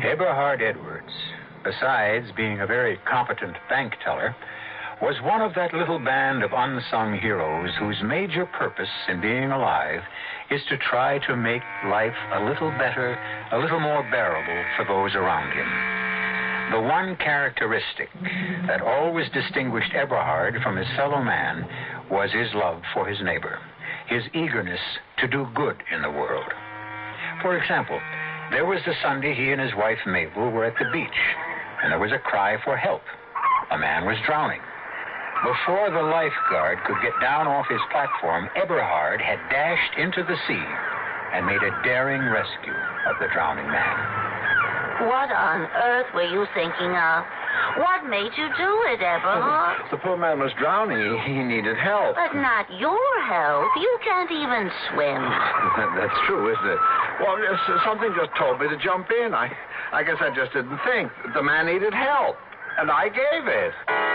Eberhard Edwards, besides being a very competent bank teller, was one of that little band of unsung heroes whose major purpose in being alive is to try to make life a little better, a little more bearable for those around him. The one characteristic that always distinguished Eberhard from his fellow man was his love for his neighbor, his eagerness to do good in the world. For example, there was the Sunday he and his wife Mabel were at the beach, and there was a cry for help. A man was drowning. Before the lifeguard could get down off his platform, Eberhard had dashed into the sea and made a daring rescue of the drowning man. What on earth were you thinking of? What made you do it, Eberhard? The poor man was drowning. He needed help. But not your help. You can't even swim. That's true, isn't it? Well, something just told me to jump in. I guess I just didn't think. The man needed help, and I gave it.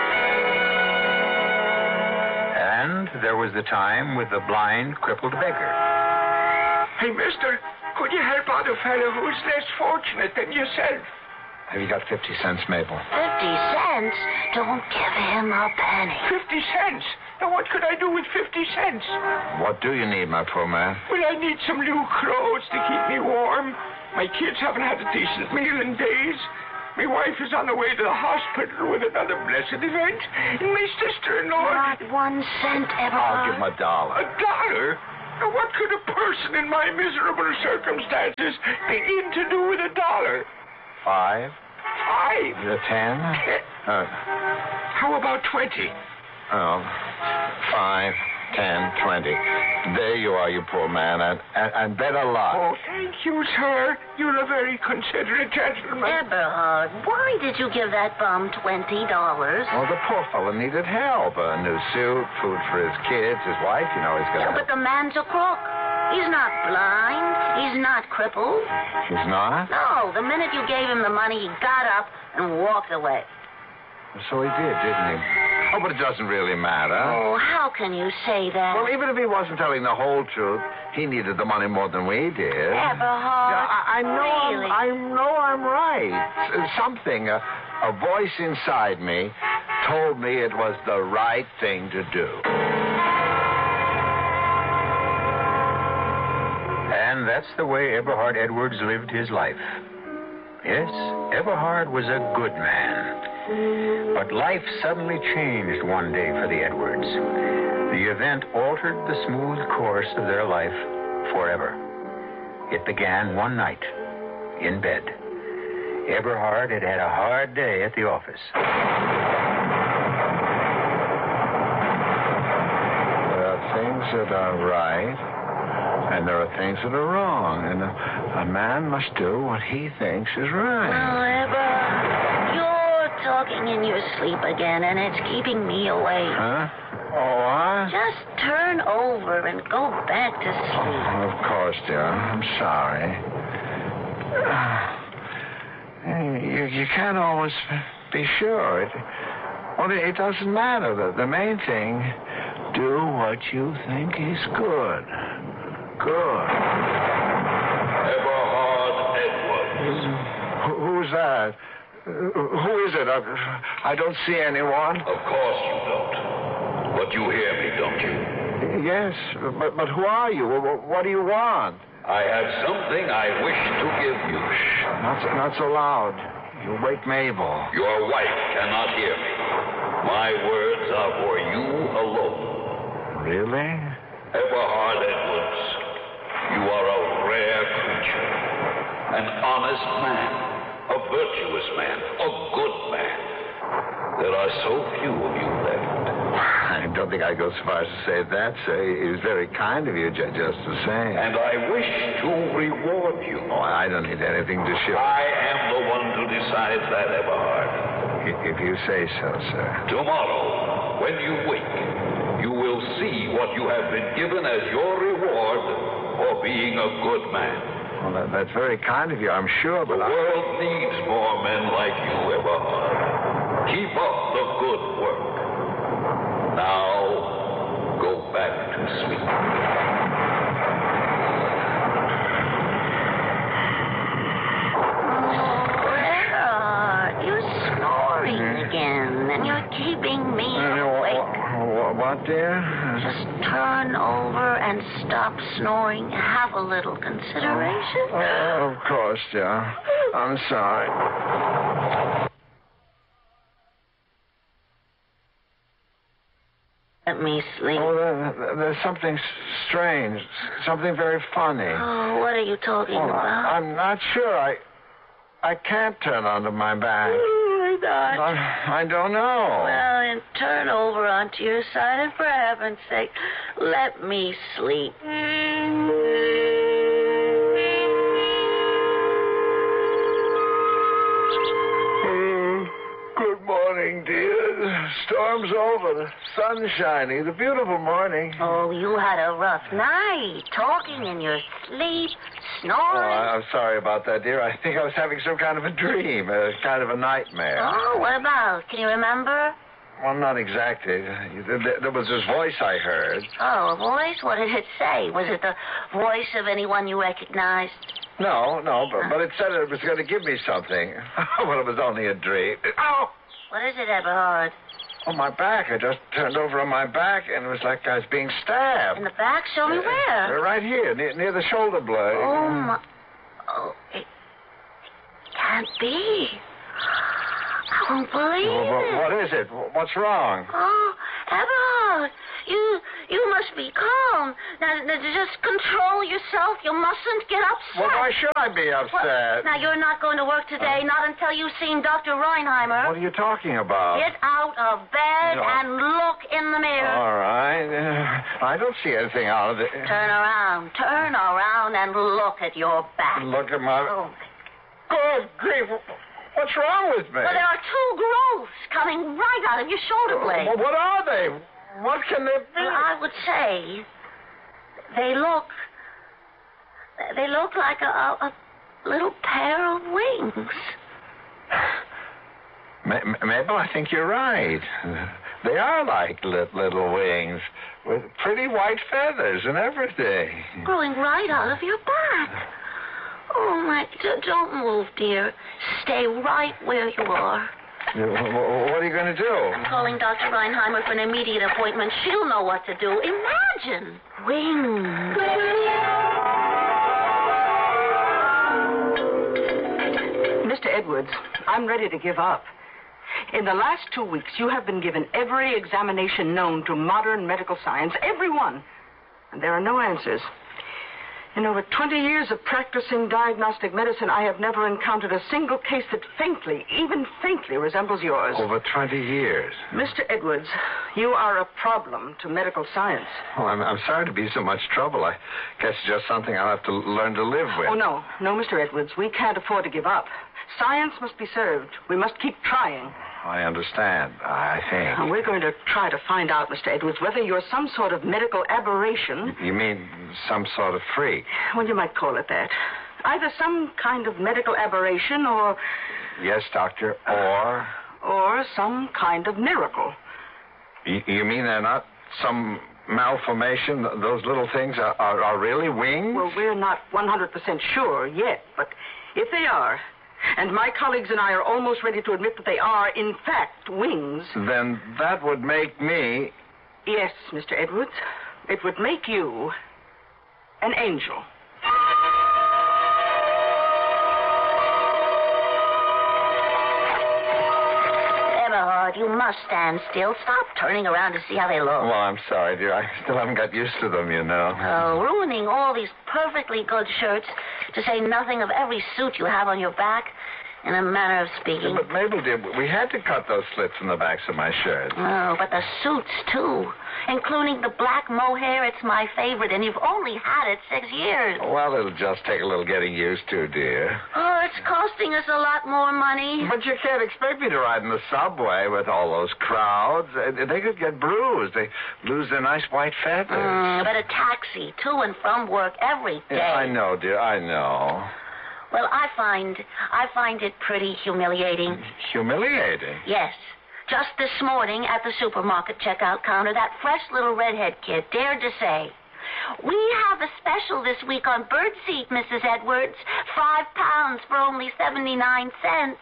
And there was the time with the blind, crippled beggar. Hey, mister, could you help out a fellow who's less fortunate than yourself? Have you got 50 cents, Mabel? 50 cents? Don't give him a penny. 50 cents? Now, what could I do with 50 cents? What do you need, my poor man? Well, I need some new clothes to keep me warm. My kids haven't had a decent meal in days. My wife is on the way to the hospital with another blessed event. And my sister-in-law... Not 1 cent, Eberhard. I'll give him $1. $1? Now, what could a person in my miserable circumstances begin to do with $1? 5? 5? 10? How about 20? Oh, 5, 10, 20. There you are, you poor man, and better luck. Oh, thank you, sir. You're a very considerate gentleman. Eberhard, why did you give that bum $20? Well, the poor fellow needed help. A new suit, food for his kids, his wife, he's got... Yeah, but the man's a crook. He's not blind. He's not crippled. He's not? No, the minute you gave him the money, he got up and walked away. So he did, didn't he? Oh, but it doesn't really matter. Oh, how can you say that? Well, even if he wasn't telling the whole truth, he needed the money more than we did. Eberhard, I know really? I know I'm right. Something, a voice inside me told me it was the right thing to do. And that's the way Eberhard Edwards lived his life. Yes, Eberhard was a good man. But life suddenly changed one day for the Edwards. The event altered the smooth course of their life forever. It began one night, in bed. Eberhard had had a hard day at the office. There are things that are right, and there are things that are wrong, and a man must do what he thinks is right. Oh, Eberhard, you're talking in your sleep again, and it's keeping me awake. Huh? Oh, what? Just turn over and go back to sleep. Of course, dear. I'm sorry. You can't always be sure. It doesn't matter. The main thing, do what you think is good. Good. Eberhard Edwards. Who's that? Who is it? I don't see anyone. Of course you don't. But you hear me, don't you? Yes, but who are you? What do you want? I have something I wish to give you. Shh. Not so loud. You wake Mabel. Your wife cannot hear me. My words are for you alone. Really? Eberhard Edwards, you are a rare creature. An honest man. A virtuous man. A good man. There are so few of you left. I don't think I'd go so far as to say that, sir. It was very kind of you, just the same. And I wish to reward you. Oh, I don't need anything to show. I am the one to decide that, Eberhard. If you say so, sir. Tomorrow, when you wake, you will see what you have been given as your reward for being a good man. Well, that's very kind of you, I'm sure, but the world needs more men like you, Eberhard. Keep up the good work. Now, go back to sleep. what, dear? Just turn over and stop snoring. Have a little consideration. Oh, of course, dear. I'm sorry. Let me sleep. Oh, there's something strange. Something very funny. Oh, what are you talking about? I'm not sure. I can't turn onto my back. Oh, my God. I don't know. Well, then turn over onto your side, and for heaven's sake, let me sleep. Good morning, dear. The storm's over. The sun's shining. It's a beautiful morning. Oh, you had a rough night. Talking in your sleep, snoring. I'm sorry about that, dear. I think I was having some kind of a dream, kind of a nightmare. Oh, what about? Can you remember? Well, not exactly. There was this voice I heard. Oh, a voice? What did it say? Was it the voice of anyone you recognized? No, but it said it was going to give me something. Well, it was only a dream. Oh! What is it, Eberhard? Oh, my back. I just turned over on my back, and it was like I was being stabbed. In the back? Show me where. Right here, near the shoulder blade. Oh, my... Oh, it can't be. I won't believe it. What is it? What's wrong? Oh, Eberhard, you must be calm. Now, just control yourself. You mustn't get upset. Well, why should I be upset? Now, you're not going to work today, not until you've seen Dr. Reinheimer. What are you talking about? Get out of bed and look in the mirror. All right. I don't see anything out of it. Turn around and look at your back. Look at my... Oh. Good grief. What's wrong with me? Well, there are two growths coming right out of your shoulder blade. Well, what are they? What can they be? Well, I would say they look like a little pair of wings. Mabel, I think you're right. They are like little wings with pretty white feathers and everything. Growing right out of your back. Oh, my, don't move, dear. Stay right where you are. What are you going to do? I'm calling Dr. Reinheimer for an immediate appointment. She'll know what to do. Imagine. Wings. Mr. Edwards, I'm ready to give up. In the last 2 weeks, you have been given every examination known to modern medical science, every one, and there are no answers. In over 20 years of practicing diagnostic medicine, I have never encountered a single case that even faintly resembles yours. Over 20 years. Mr. Edwards, you are a problem to medical science. Well, I'm sorry to be so much trouble. I guess it's just something I'll have to learn to live with. Oh, no, Mr. Edwards. We can't afford to give up. Science must be served. We must keep trying. I understand, I think. We're going to try to find out, Mr. Edwards, whether you're some sort of medical aberration. You mean some sort of freak? Well, you might call it that. Either some kind of medical aberration or... Yes, doctor, or? Or some kind of miracle. You mean they're not some malformation? Those little things are really wings? Well, we're not 100% sure yet, but if they are... And my colleagues and I are almost ready to admit that they are, in fact, wings. Then that would make me... Yes, Mr. Edwards. It would make you an angel. Eberhard, you must stand still. Stop turning around to see how they look. Well, I'm sorry, dear. I still haven't got used to them, you know. Oh, ruining all these perfectly good shirts, to say nothing of every suit you have on your back, in a manner of speaking. But, Mabel, dear, we had to cut those slits in the backs of my shirts. Oh, but the suits, too. Including the black mohair, it's my favorite, and you've only had it 6 years. Well, it'll just take a little getting used to, dear. Oh, it's costing us a lot more money. But you can't expect me to ride in the subway with all those crowds. They could get bruised. They lose their nice white feathers. But a taxi to and from work every day. Yeah, I know, dear, I know. Well, I find it pretty humiliating. Humiliating? Yes. Just this morning at the supermarket checkout counter, that fresh little redhead kid dared to say, "We have a special this week on birdseed, Mrs. Edwards. £5 for only 79 cents.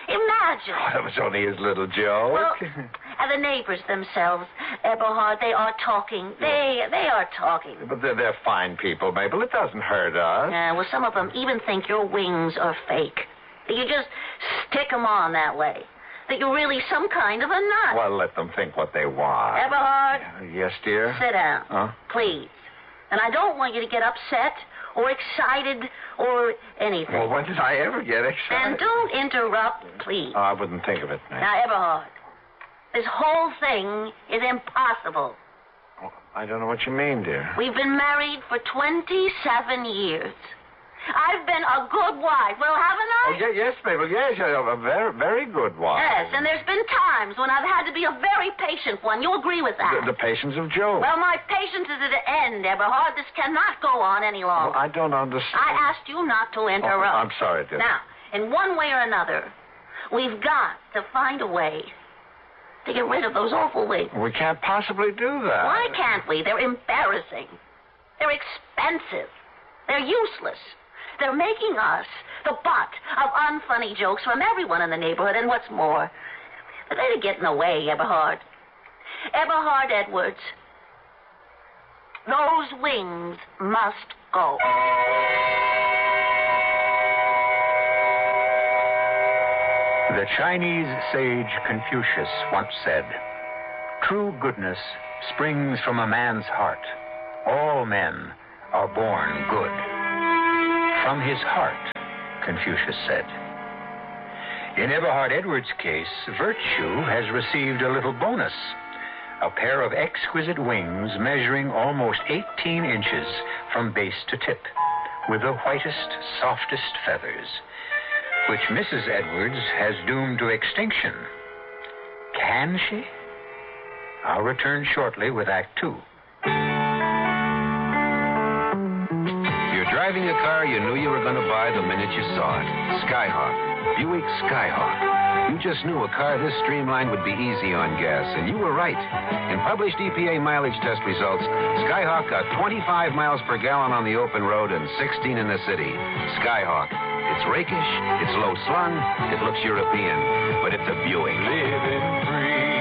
Imagine. Oh, that was only his little joke. Well, and the neighbors themselves, Eberhard, they are talking. They are talking. But they're fine people, Mabel. It doesn't hurt us. Yeah, well, some of them even think your wings are fake. That you just stick them on that way. That you're really some kind of a nut. Well, let them think what they want. Eberhard? Yes, dear? Sit down. Huh? Please. And I don't want you to get upset or excited or anything. Well, when did I ever get excited? And don't interrupt, please. Oh, I wouldn't think of it, ma'am. Now, Eberhard, this whole thing is impossible. Oh, I don't know what you mean, dear. We've been married for 27 years. I've been a good wife. Well, haven't I? Oh, yes, Mabel, yes. A very, very good wife. Yes, and there's been times when I've had to be a very patient one. You agree with that? The patience of Job. Well, my patience is at an end, Eberhard. This cannot go on any longer. Well, I don't understand. I asked you not to interrupt. Oh, I'm sorry, dear. Now, in one way or another, we've got to find a way to get rid of those awful wings. We can't possibly do that. Why can't we? They're embarrassing. They're expensive. They're useless. They're making us the butt of unfunny jokes from everyone in the neighborhood, and what's more, they're getting away, Eberhard. Eberhard Edwards, those wings must go. The Chinese sage Confucius once said, "True goodness springs from a man's heart. All men are born good." From his heart, Confucius said. In Eberhard Edwards' case, virtue has received a little bonus. A pair of exquisite wings measuring almost 18 inches from base to tip, with the whitest, softest feathers, which Mrs. Edwards has doomed to extinction. Can she? I'll return shortly with Act 2. Driving a car you knew you were going to buy the minute you saw it. Skyhawk. Buick Skyhawk. You just knew a car this streamlined would be easy on gas, and you were right. In published EPA mileage test results, Skyhawk got 25 miles per gallon on the open road and 16 in the city. Skyhawk. It's rakish, it's low slung, it looks European, but it's a Buick. Living free.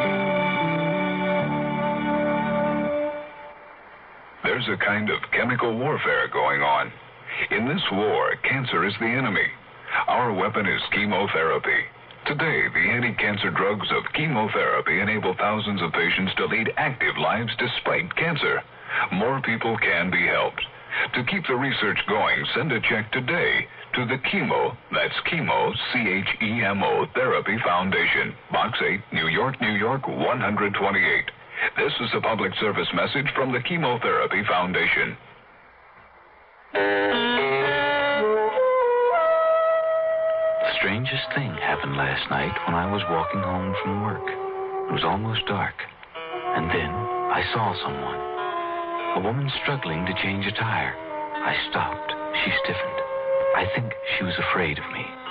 There's a kind of chemical warfare going on. In this war, cancer is the enemy. Our weapon is chemotherapy. Today, the anti-cancer drugs of chemotherapy enable thousands of patients to lead active lives despite cancer. More people can be helped. To keep the research going, send a check today to the Chemo, that's Chemo, C-H-E-M-O, Therapy Foundation, Box 8, New York, New York, 128. This is a public service message from the Chemotherapy Foundation. The strangest thing happened last night when I was walking home from work. It was almost dark. And then I saw someone. A woman struggling to change a tire. I stopped. She stiffened. I think she was afraid of me.